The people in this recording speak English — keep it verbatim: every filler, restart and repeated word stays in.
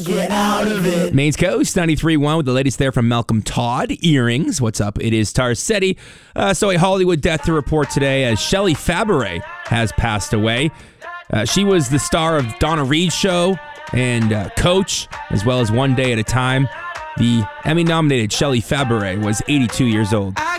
get out of it. Maine's Coast ninety-three point one with the latest there from Malcolm Todd. Earrings. What's up? It is Tarcetti. Uh, so a Hollywood death to report today as Shelley Fabares has passed away. Uh, she was the star of Donna Reed's show and uh, Coach, as well as One Day at a Time. The Emmy-nominated Shelley Fabares was eighty-two years old.